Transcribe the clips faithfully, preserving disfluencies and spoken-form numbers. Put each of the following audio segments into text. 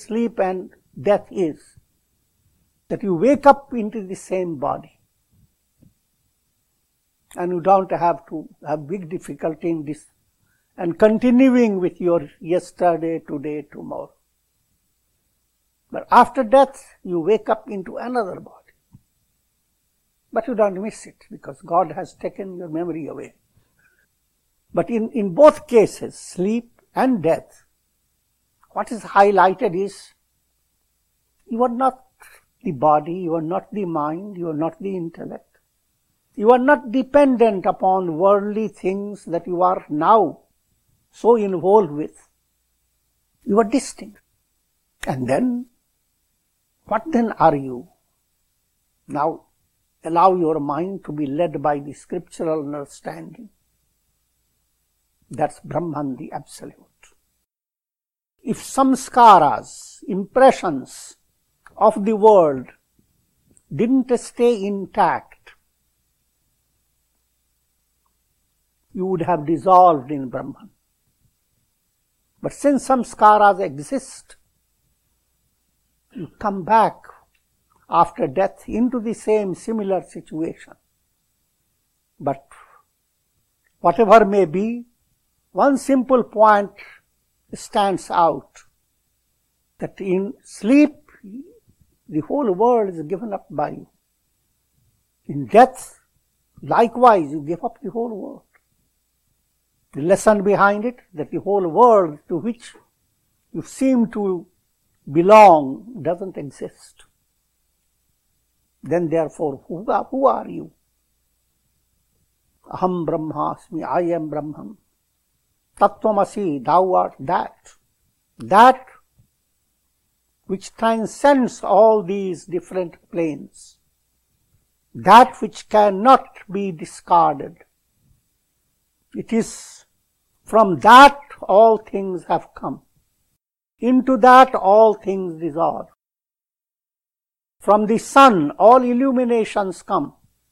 sleep and death is that you wake up into the same body. And you don't have to have big difficulty in this and continuing with your yesterday, today, tomorrow. But after death, you wake up into another body. But you don't miss it because God has taken your memory away. But in, in both cases, sleep and death, what is highlighted is you are not the body, you are not the mind, you are not the intellect. You are not dependent upon worldly things that you are now so involved with. You are distinct. And then, what then are you? Now, allow your mind to be led by the scriptural understanding. That's Brahman, the Absolute. If samskaras, impressions of the world didn't stay intact, you would have dissolved in Brahman. But since samskaras exist, you come back after death into the same similar situation. But whatever may be, one simple point stands out, that in sleep, the whole world is given up by you. In death, likewise, you give up the whole world. The lesson behind it, that the whole world to which you seem to belong doesn't exist. Then therefore, who are, who are you? Aham Brahmasmi, I am Brahman. Tattvamasi, thou art that. That which transcends all these different planes. That which cannot be discarded. It is from that all things have come. Into that all things dissolve. From the sun all illuminations come.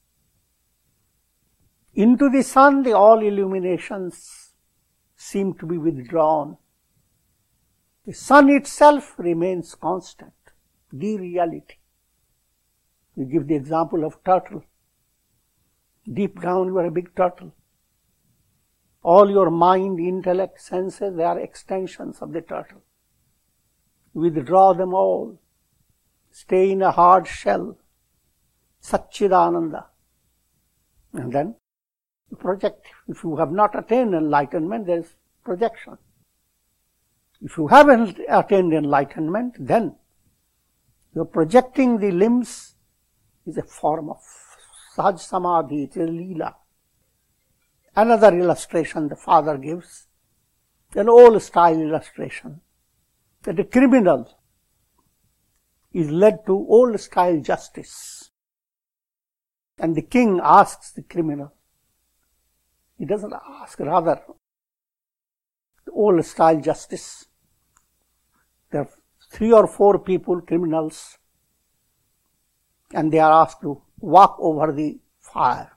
Into the sun the all illuminations seem to be withdrawn. The sun itself remains constant, the reality. We give the example of turtle. Deep down you are a big turtle. All your mind, intellect, senses, they are extensions of the turtle. Withdraw them all. Stay in a hard shell. Satchidananda. And then you project. If you have not attained enlightenment, there is projection. If you haven't attained enlightenment, then you're projecting the limbs is a form of Sahaj Samadhi, it is Leela. Another illustration the father gives, an old style illustration, that a criminal is led to old style justice. And the king asks the criminal. He doesn't ask, rather, the old style justice. There are three or four people, criminals, and they are asked to walk over the fire.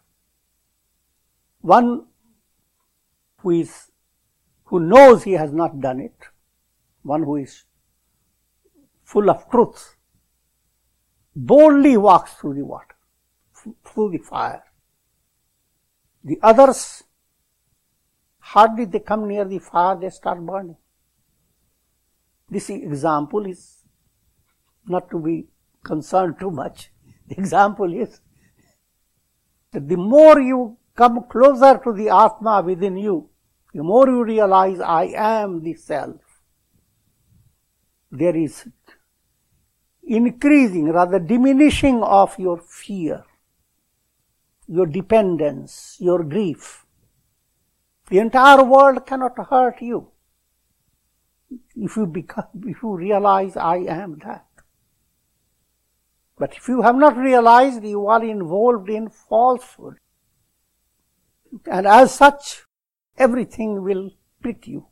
One who is, who knows he has not done it, one who is full of truth, boldly walks through the water, through the fire. The others, hardly they come near the fire, they start burning. This example is not to be concerned too much. The example is that the more you come closer to the Atma within you, the more you realize, I am the self. There is increasing, rather diminishing of your fear, your dependence, your grief. The entire world cannot hurt you if you become, if you realize, I am that. But if you have not realized, you are involved in falsehood. And as such, everything will prick you.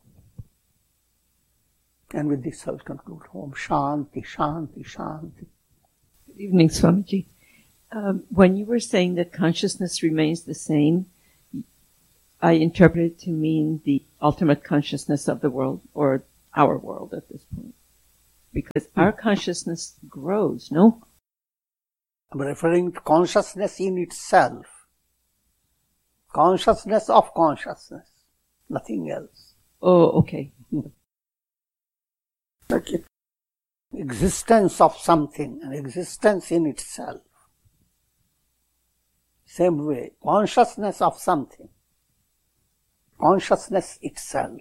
And with this I'll conclude. Om Shanti, Shanti, Shanti. Good evening, Swamiji. Um, when you were saying that consciousness remains the same, I interpreted it to mean the ultimate consciousness of the world, or our world at this point. Because our consciousness grows, no? I'm referring to consciousness in itself. Consciousness of consciousness. Nothing else. Oh, okay. Okay. Existence of something, an existence in itself. Same way, consciousness of something. Consciousness itself.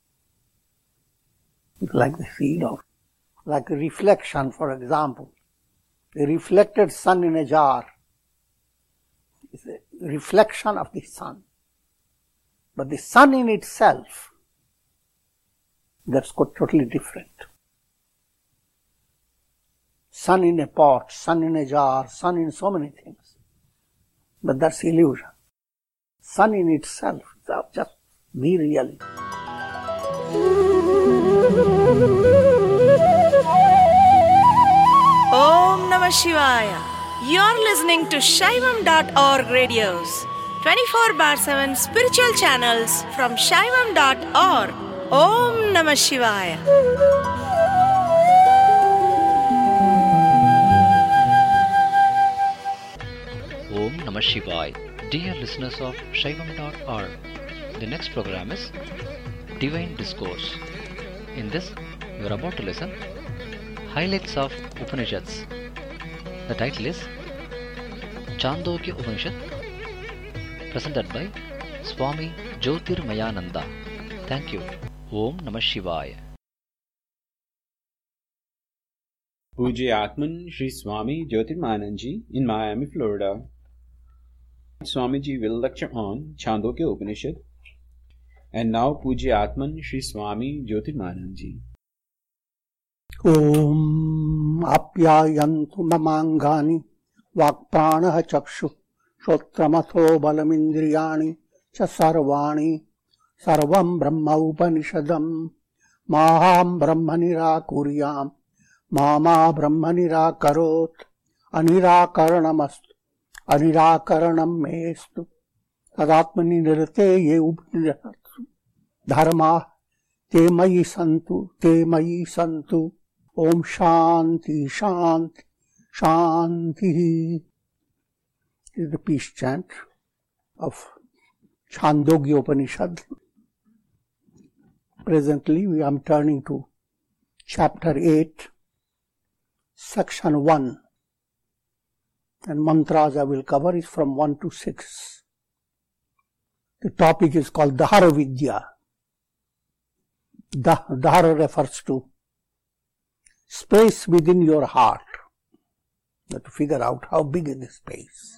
Like the seed of, like a reflection, for example. The reflected sun in a jar is a reflection of the sun. But the sun in itself, that's totally different. Sun in a pot, sun in a jar, sun in so many things. But that's illusion. Sun in itself, just be reality. Om Namah Shivaya. You're listening to Shaivam dot org radios, twenty-four bar seven spiritual channels from Shaivam dot org. Om Namah Shivaya. Om Namah Shivaya. Dear listeners of Shaivam dot org, the next program is Divine Discourse. In this, you are about to listen Highlights of Upanishads. The title is Chandogya Upanishad, presented by Swami Jyotirmayananda. Thank you. Om Namah Shivaya. Pujya Atman Sri Swami Jyotirmayananda Ji in Miami, Florida. Swamiji will lecture on Chandogya Upanishad. And now Pujya Atman Sri Swami Jyotirmayananda Ji. Om apyayantu mamangani vakprana chakshu shotramatho balamindriyani cha sarvani sarvam brahma upanishadam maham brahma nirakuryam mama brahma nirakarot anirakaranamastu anirakaranam mestu tadatmani nirate ye upanishadam dharma te mayi santu te mayi santu. Om Shanti Shanti Shanti is the peace chant of Chandogya Upanishad. Presently we are turning to chapter eight, section one, and mantras I will cover is from one to six. The topic is called Dahara Vidya. Dah, Dahara refers to space within your heart. You have to figure out how big is the space.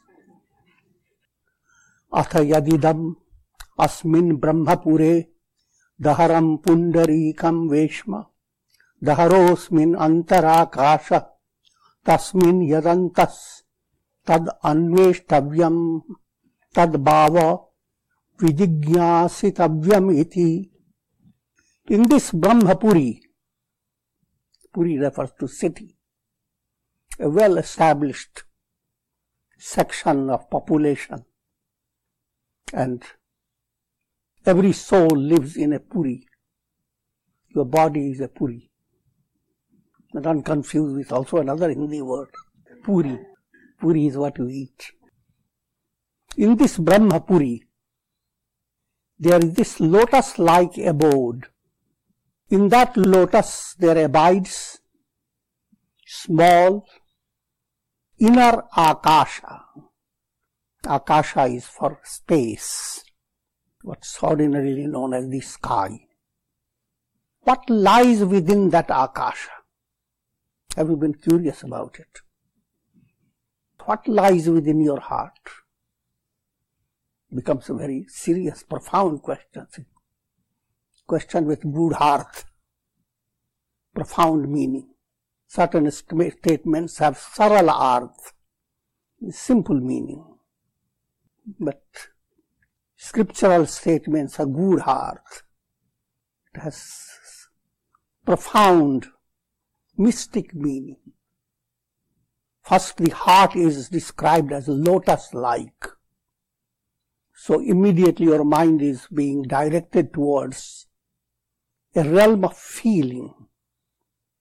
Atha yadidam asmin brahmapure daharam pundarikam veshma daharosmin antarakasha tasmin yadantas tad anveshtavyam tad bhava vijigyasitavyam iti. In this Brahmapuri, Puri refers to city, a well-established section of population, and every soul lives in a Puri. Your body is a Puri. Don't confuse with also another Hindi word, Puri. Puri is what you eat. In this Brahmapuri, there is this lotus-like abode. In that lotus there abides small inner Akasha. Akasha is for space, what's ordinarily known as the sky. What lies within that Akasha? Have you been curious about it? What lies within your heart? Becomes a very serious, profound question. Question with good heart, profound meaning. Certain statements have sarala arth, simple meaning. But scriptural statements are good heart. It has profound, mystic meaning. First, the heart is described as lotus-like. So immediately your mind is being directed towards a realm of feeling,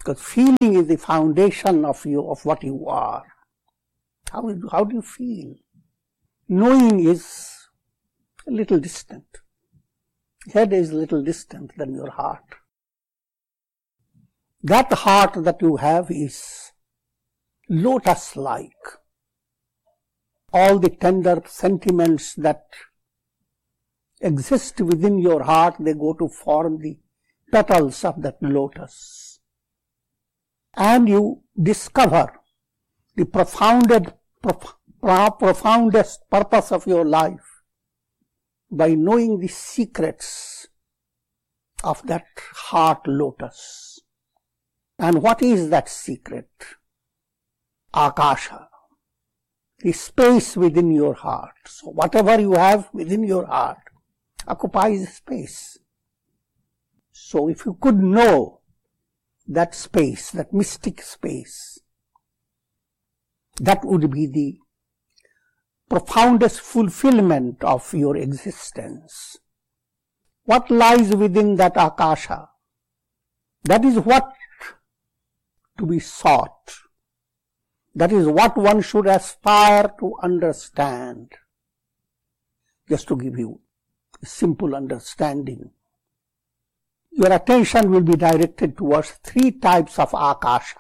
Because feeling is the foundation of you, of what you are. How, how do you feel? Knowing is a little distant. Head is a little distant than your heart. That heart that you have is lotus-like. All the tender sentiments that exist within your heart, they go to form the petals of that lotus. And you discover the profoundest, prof- profoundest purpose of your life by knowing the secrets of that heart lotus. And what is that secret? Akasha, the space within your heart. So whatever you have within your heart occupies space. So if you could know that space, that mystic space, that would be the profoundest fulfillment of your existence. What lies within that Akasha? That is what to be sought. That is what one should aspire to understand. Just to give you a simple understanding. Your attention will be directed towards three types of Akasha.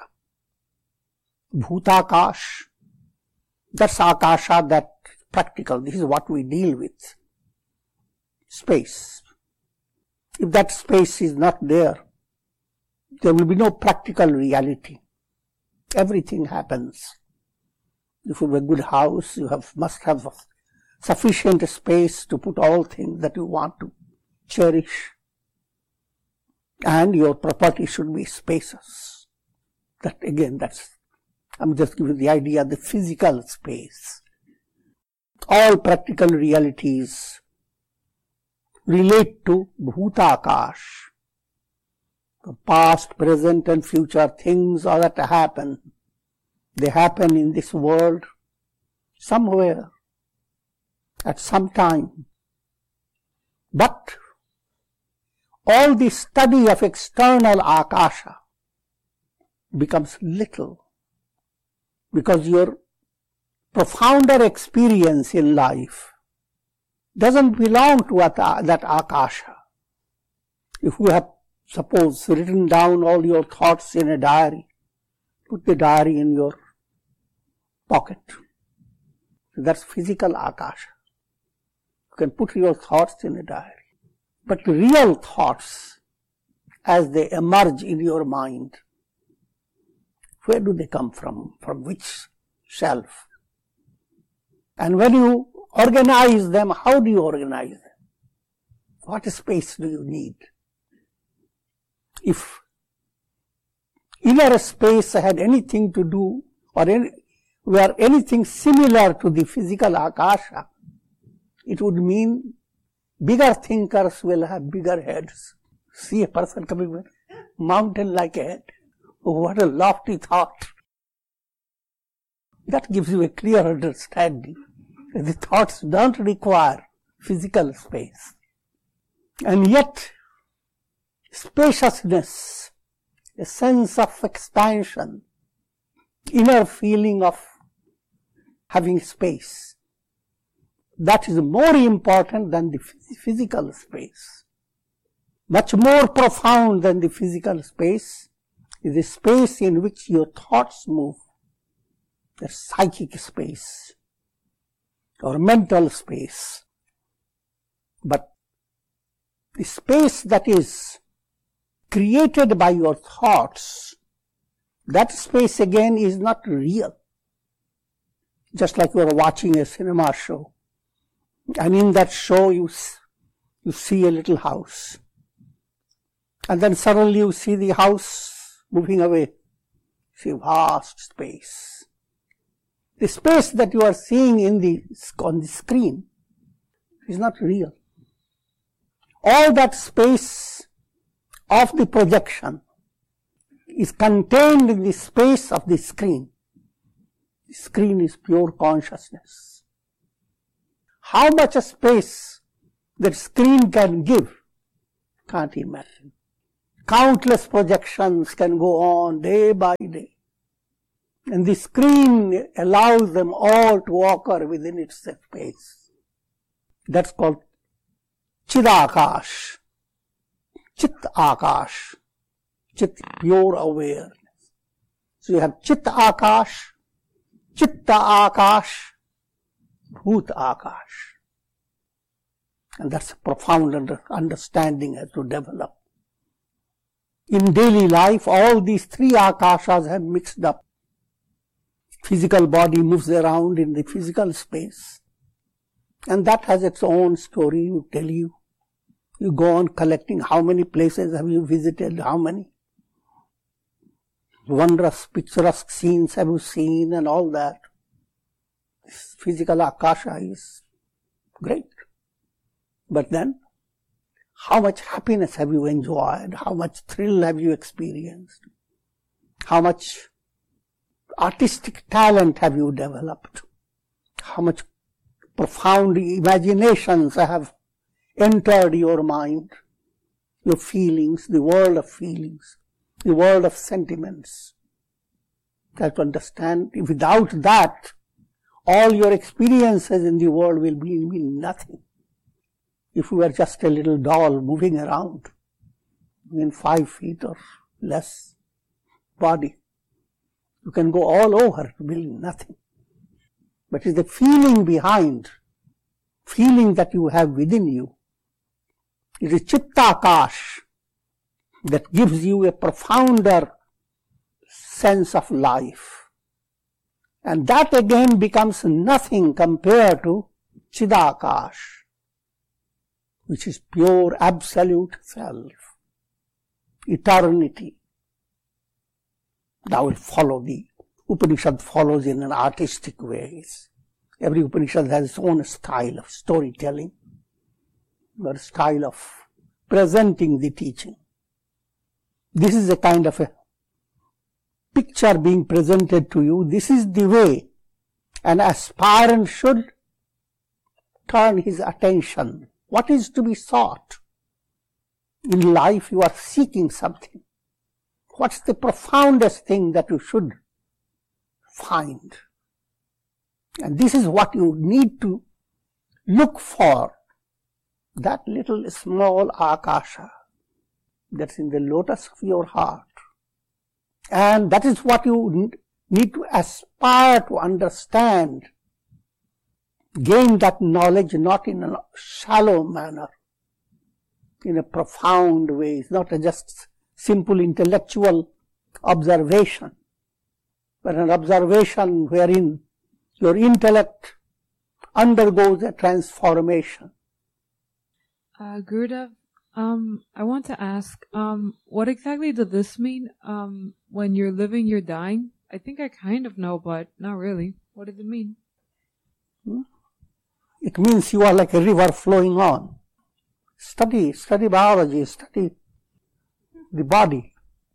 Bhutakash, that's Akasha, that practical, this is what we deal with. Space. If that space is not there, there will be no practical reality. Everything happens. If you have a good house, you have must have sufficient space to put all things that you want to cherish. And your property should be spacious. That again, that's, I'm just giving the idea of the physical space. All practical realities relate to Bhutakash. The past, present and future things are that happen. They happen in this world somewhere, at some time. But all the study of external Akasha becomes little, because your profounder experience in life doesn't belong to that Akasha. If you have, suppose, written down all your thoughts in a diary, put the diary in your pocket. That's physical Akasha. You can put your thoughts in a diary. But real thoughts, as they emerge in your mind, where do they come from? From which shelf? And when you organize them, how do you organize them? What space do you need? If inner space had anything to do, or any, were anything similar to the physical Akasha, it would mean bigger thinkers will have bigger heads. See a person coming with a mountain like a head. Oh, what a lofty thought. That gives you a clear understanding. The thoughts don't require physical space. And yet, spaciousness, a sense of expansion, inner feeling of having space, that is more important than the physical space. Much more profound than the physical space is the space in which your thoughts move, the psychic space or mental space. But the space that is created by your thoughts, that space again is not real. Just like you are watching a cinema show, and in that show you, you see a little house, and then suddenly you see the house moving away. You see vast space. The space that you are seeing in the, on the screen is not real. All that space of the projection is contained in the space of the screen. The screen is pure consciousness. How much a space that screen can give, can't imagine. countless projections can go on day by day. And the screen allows them all to occur within its space. That's called Chidakash. Chit Akash. Chit, pure awareness. So you have Chit Akash, Chitta Akash, Bhut Akash. And that's a profound under, understanding has to develop. In daily life, all these three Akashas have mixed up. Physical body moves around in the physical space. And that has its own story, you tell you. You go on collecting how many places have you visited, how many wondrous, picturesque scenes have you seen and all that. This physical Akasha is great. But then, how much happiness have you enjoyed? How much thrill have you experienced? How much artistic talent have you developed? How much profound imaginations have entered your mind, your feelings, the world of feelings, the world of sentiments. You have to understand, without that, all your experiences in the world will be, mean nothing. If you were just a little doll moving around in five feet or less body, you can go all over, it will be nothing. But it's the feeling behind, feeling that you have within you. It is Chittakash that gives you a profounder sense of life. And that again becomes nothing compared to Chidakash, which is pure absolute self, eternity. That will follow the Upanishad follows in an artistic ways. Every Upanishad has its own style of storytelling, or style of presenting the teaching. This is a kind of a picture being presented to you. This is the way an aspirant should turn his attention. What is to be sought? In life you are seeking something. What's the profoundest thing that you should find? And this is what you need to look for. That little small Akasha that's in the lotus of your heart. And that is what you need to aspire to understand. Gain that knowledge not in a shallow manner, in a profound way. It's not a just simple intellectual observation, but an observation wherein your intellect undergoes a transformation. Uh, Gurudev, um, I want to ask, um, what exactly does this mean? Um, when you're living, you're dying? I think I kind of know, but not really. What does it mean? Hmm? It means you are like a river flowing on. Study, study biology, study the body.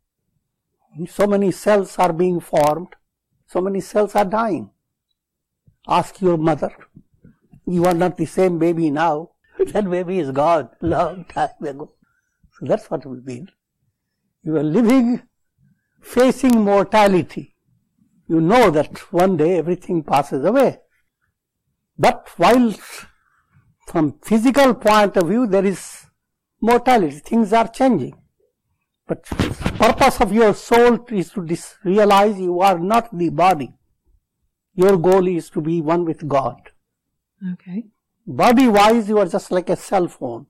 So many cells are being formed, so many cells are dying. Ask your mother. You are not the same baby now. That baby is gone long time ago. So that's what it will mean. You are living, facing mortality. You know that one day everything passes away. But while from physical point of view there is mortality, things are changing. But the purpose of your soul is to dis- realize you are not the body. Your goal is to be one with God. Okay. Body-wise, you are just like a cell phone.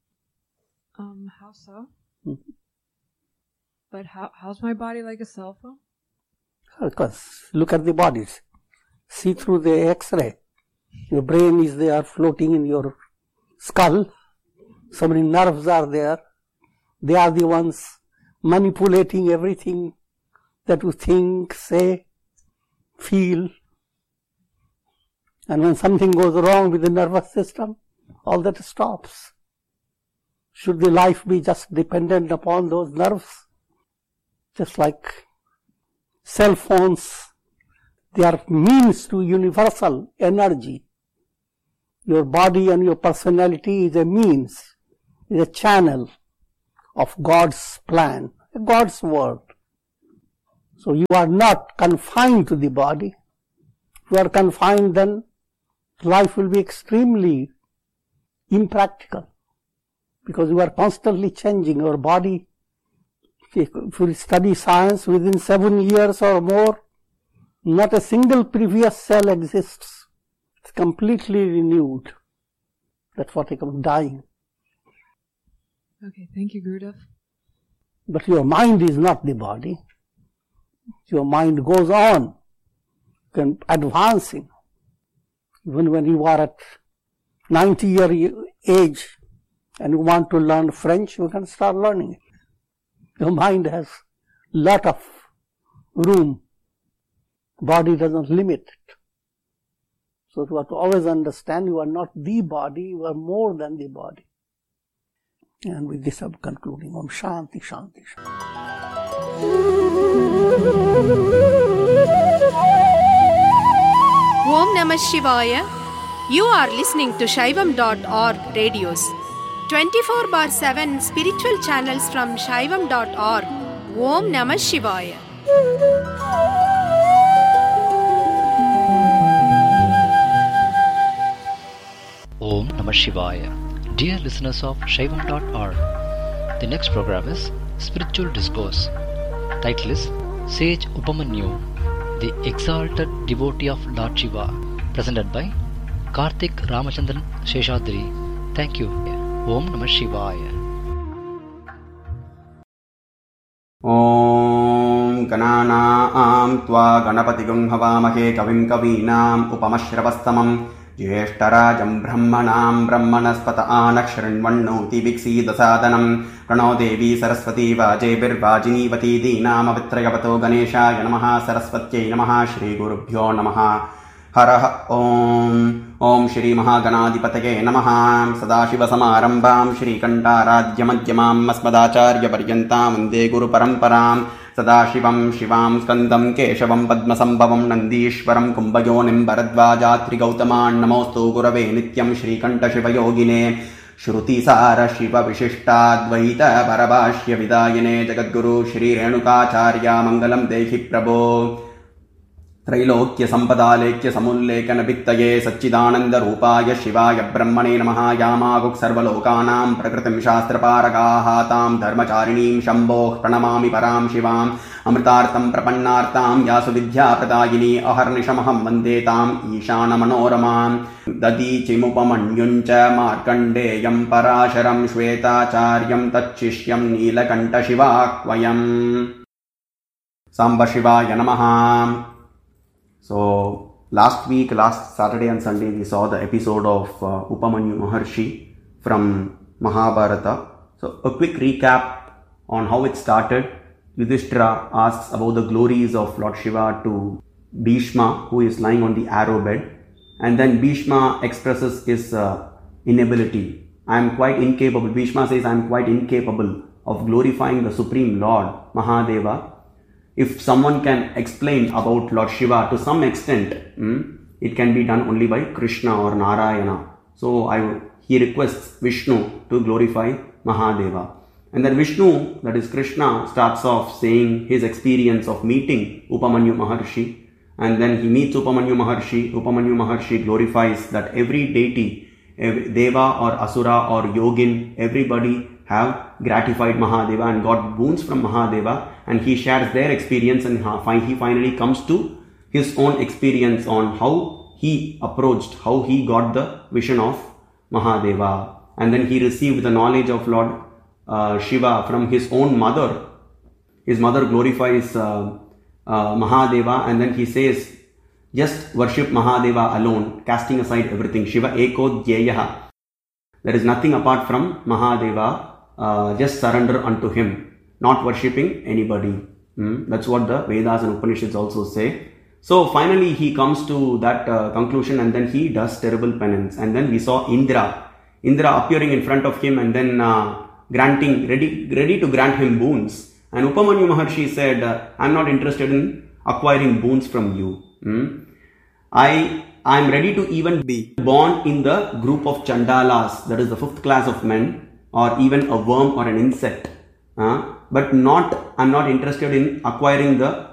Um, how so? Mm-hmm. But how how's my body like a cell phone? Because look at the bodies. See through the X-ray. Your brain is there floating in your skull. So many nerves are there. They are the ones manipulating everything that you think, say, feel. And when something goes wrong with the nervous system, all that stops. Should the life be just dependent upon those nerves? Just like cell phones, they are means to universal energy. Your body and your personality is a means, is a channel of God's plan, God's word. So you are not confined to the body. If you are confined, then life will be extremely impractical, because you are constantly changing your body. If you study science, within seven years or more, not a single previous cell exists. It's completely renewed. That's what I call dying. Okay, thank you, Gurudev. But your mind is not the body. Your mind goes on, advancing. Even when you are at ninety year age and you want to learn French, you can start learning it. Your mind has lot of room. Body doesn't limit it. So you have to always understand you are not the body, you are more than the body. And with this I'm concluding. Om Shanti, Shanti, Shanti. Om Namah Shivaya. You are listening to Shaivam dot org radios. twenty-four bar seven spiritual channels from Shaivam dot org. Om Namah Shivaya. Om Namah Shivaya. Dear listeners of Shaivam dot org, the next program is Spiritual Discourse. Title is Sage Upamanyu, the Exalted Devotee of Lord Shiva, presented by Karthik Ramachandran Sheshadri. Thank you. Om Namah Shivaya. Om Gananam Tva Ganapatigam Havamahe Kavim Kavinam Upamashravastamam Jyeshtarajam Brahmanam Brahmanaspata Anaksharanvannoti Viksidhasadanam Prano Devi Saraswati Vajebir Vajinivati Dinam Avitrayavato Ganeshaya Namaha Saraswatyai Namaha Shri Gurubhyo Namaha Haraha Om Om Shri Mahaganadipataye Namaha Sadashiva Samarambam Shri Kantaradhya Madhyamam Asmadacharya Paryantam Vande Guru Paramparam Sadashivam Shivam Skandam Keshavam Padmasambhavam Nandishwaram Kumbhayonim Bharadvajatri Gautaman Namostu Gurave Nityam Shri Kanta Shiva Yogine Shruti Sara Shiva Vishishtadvaita Parabhashya Vidayane Jagadguru Shri Renukacharya Mangalam Dehi Prabho Trailokya Sampadalekya Samullekana Vittaye Satchidananda Rupaya Shivaya Brahmane Namaha Yamaguk Sarvalokanam Prakritim Shastra Paragahatam Dharmacharinim Shambho Pranamami Param Shivam Amritartam Prapannartam Yasu Vidya Pradayini Aharnishamaham Vandetam Ishana Manoramam Dadi Chimupamanyuncha Markandeyam Parasharam Shvetacharyam Tachishyam Nilakanta Shivakvayam Samba Shivaya Namaha. So, last week, last Saturday and Sunday, we saw the episode of uh, Upamanyu Maharshi from Mahabharata. So, a quick recap on how it started. Yudhishthira asks about the glories of Lord Shiva to Bhishma, who is lying on the arrow bed. And then Bhishma expresses his uh, inability. I am quite incapable. Bhishma says, I am quite incapable of glorifying the Supreme Lord, Mahadeva. If someone can explain about Lord Shiva to some extent, hmm, it can be done only by Krishna or Narayana. So I, he requests Vishnu to glorify Mahadeva. And then Vishnu, that is Krishna, starts off saying his experience of meeting Upamanyu Maharshi. And then he meets Upamanyu Maharshi. Upamanyu Maharshi glorifies that every deity, every Deva or Asura or Yogin, everybody have gratified Mahadeva and got boons from Mahadeva, and he shares their experience, and he finally comes to his own experience on how he approached, how he got the vision of Mahadeva. And then he received the knowledge of Lord uh, Shiva from his own mother. His mother glorifies uh, uh, Mahadeva, and then he says, just worship Mahadeva alone, casting aside everything. Shiva Eko Dhyeyaha. There is nothing apart from Mahadeva. Uh, just surrender unto him, not worshipping anybody. Hmm? That's what the Vedas and Upanishads also say. So finally he comes to that uh, conclusion, and then he does terrible penance. And then we saw Indra. Indra appearing in front of him and then uh, granting, ready, ready to grant him boons. And Upamanyu Maharshi said, uh, I am not interested in acquiring boons from you. Hmm? I I am ready to even be born in the group of Chandalas, that is the fifth class of men, or even a worm or an insect. uh, but not, I'm not interested in acquiring the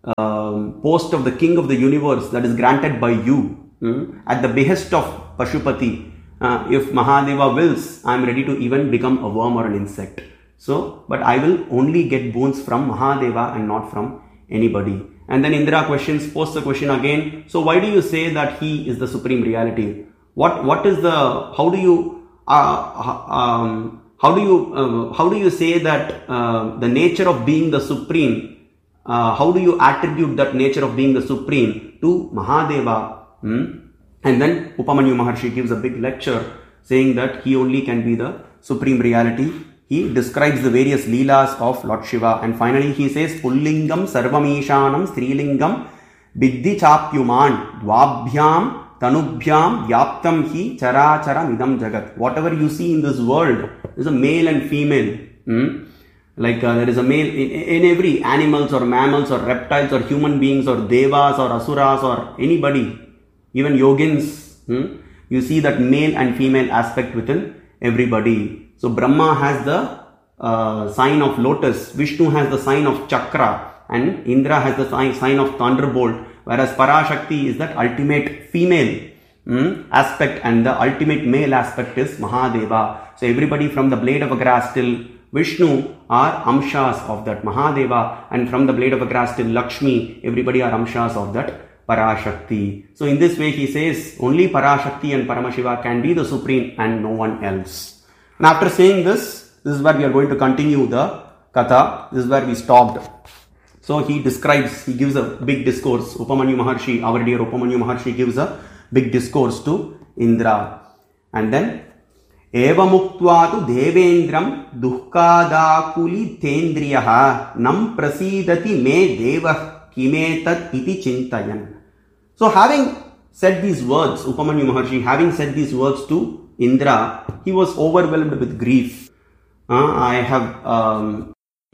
um, post of the king of the universe that is granted by you um, at the behest of Pashupati. Uh, if Mahadeva wills, I am ready to even become a worm or an insect. So, but I will only get boons from Mahadeva and not from anybody. And then Indra questions, posts the question again. So why do you say that he is the supreme reality? What, what is the, how do you, uh, um, how do you, uh, how do you say that uh, the nature of being the supreme, uh, how do you attribute that nature of being the supreme to Mahadeva? Hmm? And then Upamanyu Maharshi gives a big lecture saying that he only can be the supreme reality. He describes the various leelas of Lord Shiva, and finally he says Pullingam Sarvamishanam Strilingam Biddhi Chapyuman Dvabhyam Tanubhyam Yaptam Hi Charachara Midam Jagat. Whatever you see in this world is a male and female. Hmm? Like uh, there is a male in, in every animals or mammals or reptiles or human beings or devas or asuras or anybody, even yogins. Hmm? You see that male and female aspect within everybody. So Brahma has the uh, sign of lotus, Vishnu has the sign of chakra, and Indra has the sign, sign of thunderbolt, whereas Parashakti is that ultimate female mm, aspect, and the ultimate male aspect is Mahadeva. So everybody from the blade of a grass till Vishnu are amshas of that Mahadeva, and from the blade of a grass till Lakshmi, everybody are amshas of that Parashakti. So in this way he says only Parashakti and Paramashiva can be the supreme and no one else. And after saying this, this is where we are going to continue the Katha. This is where we stopped. So he describes, he gives a big discourse. Upamanyu Maharshi, our dear Upamanyu Maharshi gives a big discourse to Indra. And then, Eva muktvatu devendram dukkadakuli tendriyaha nam prasidati me deva kimetat iti chintayan. So having said these words, Upamanyu Maharshi, having said these words to Indra, he was overwhelmed with grief. Uh, I have, um,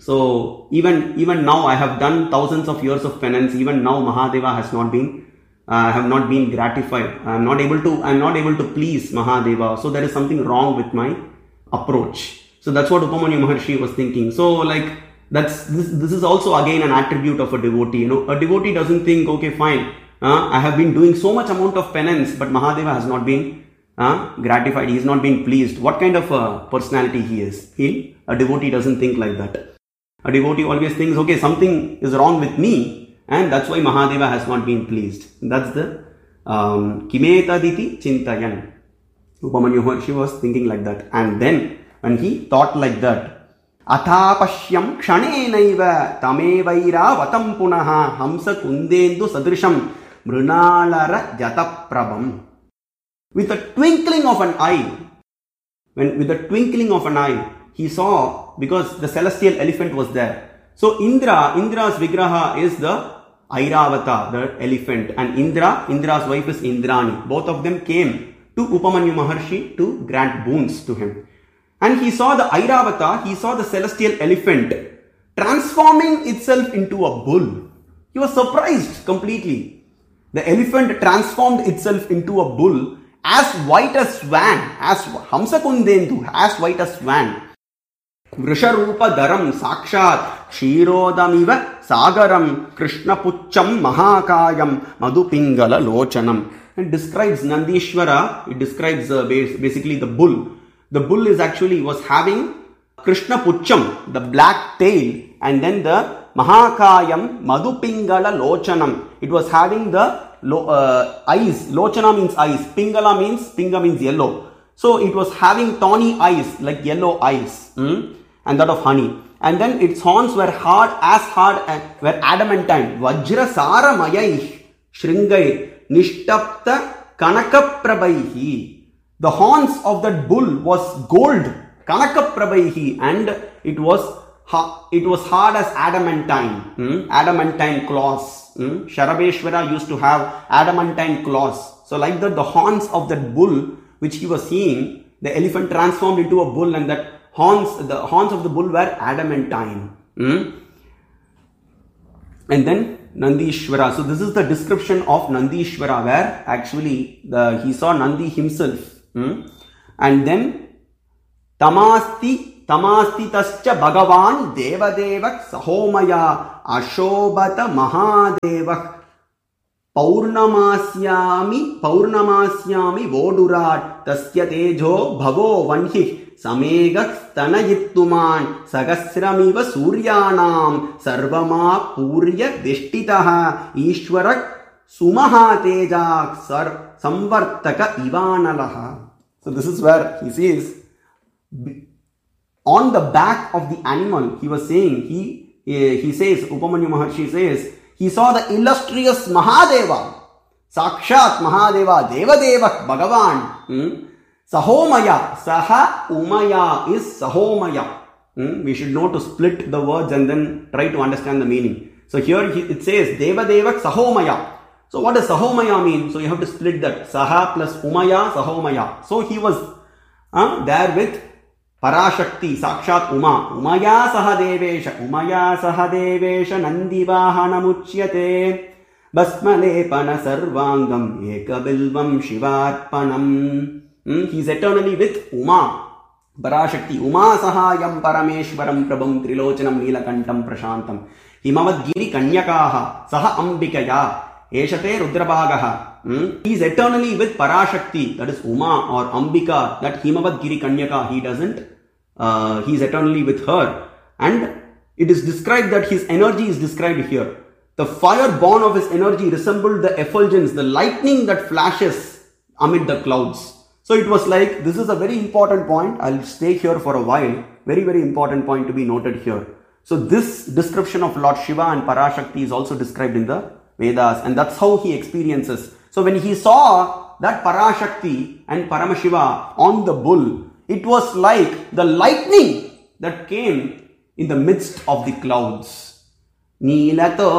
so even even now I have done thousands of years of penance. Even now Mahadeva has not been, I uh, have not been gratified. I am not able to, I am not able to please Mahadeva. So there is something wrong with my approach. So that's what Upamanyu Maharshi was thinking. So like that's this. This is also again an attribute of a devotee. You know, a devotee doesn't think, okay, fine. Uh, I have been doing so much amount of penance, but Mahadeva has not been Uh, gratified, he is not being pleased. What kind of a personality he is? He, a devotee doesn't think like that. A devotee always thinks, okay, something is wrong with me, and that's why Mahadeva has not been pleased. That's the um, Kimetaditi Chintayan. Upamanyu Maharshi was thinking like that. And then, when he thought like that, Athapashyam kshanenaiva tamevaira vatam punaha hamsa kundendu sadrisham mrunalara jataprabham. With a twinkling of an eye, when with a twinkling of an eye, he saw, because the celestial elephant was there. So Indra, Indra's Vigraha is the Airavata, the elephant, and Indra, Indra's wife is Indrani. Both of them came to Upamanyu Maharshi to grant boons to him. And he saw the Airavata, he saw the celestial elephant transforming itself into a bull. He was surprised completely. The elephant transformed itself into a bull, as white as swan, as Hamsa Kundendu, as white as swan. Vrisharupa Dharam Sakshat Kshirodamiva Sagaram Krishna Pucham Mahakayam Madhupingala Lochanam. It describes Nandishvara, it describes uh, basically the bull. The bull is actually was having Krishna Pucham, the black tail, and then the Mahakayam Madhupingala Lochanam. It was having the Lo, uh, eyes. Lochana means eyes. Pingala means, Pinga means yellow. So it was having tawny eyes, like yellow eyes, mm? and that of honey. And then its horns were hard, as hard as were adamantine. Vajra Sara Mayai Shringai Nishtapta Kanakaprabhaihi. The horns of that bull was gold, Kanakaprabhaihi, and it was it was hard as adamantine, hmm? adamantine claws. Hmm? Sharabeshwara used to have adamantine claws. So like that, the horns of that bull which he was seeing, the elephant transformed into a bull, and that horns, the horns of the bull were adamantine. Hmm? And then Nandishvara. So this is the description of Nandishvara, where actually the, he saw Nandi himself. Hmm? And then Tamasti Tamasthitaschcha Bhagavan Devadevak Sahomaya Ashobata Mahadevak Paurnamasyami Paurnamasyami Vodurat Tasya Tejo Bhavo Vanhih Samegak Stanayittuman Sagasramiva Suryanam Sarvama Purya Dishtitaha Ishwarak Sumaha Tejak Sar Samvartaka Ivanalaha. So this is where he says, on the back of the animal, he was saying, he he says, Upamanyu Maharshi says, he saw the illustrious Mahadeva, Sakshat Mahadeva, Devadevak, Bhagavan, hmm? Sahomaya, Saha Umaya is Sahomaya. Hmm? We should know to split the words and then try to understand the meaning. So here it says, Devadevak, Sahomaya. So what does Sahomaya mean? So you have to split that. Saha plus Umaya, Sahomaya. So he was uh, there with Parashakti, Sakshat Uma. Umaya Sahadevesha, Umaya Sahadevesha Nandivahanamuchyate Basmalepana Sarvangam Ekabilvam Shivarpanam. Hmm? He is eternally with Uma. Parashakti. Uma Sahayam Parameshwaram Prabham Trilochanam Neelakantam Prashantam. Himavad Giri Kanyakaha Saha Ambikaya. Eshate Rudrabhagaha. Hmm? He is eternally with Parashakti, that is Uma or Ambika, that Himavad Giri Kanyaka, he doesn't, uh, he is eternally with her. And it is described that his energy is described here. The fire born of his energy resembled the effulgence, the lightning that flashes amid the clouds. So it was like, this is a very important point. I'll stay here for a while. Very, very important point to be noted here. So this description of Lord Shiva and Parashakti is also described in the Vedas, and that's how he experiences. So when he saw that Parashakti and Paramashiva on the bull, it was like the lightning that came in the midst of the clouds. Neelato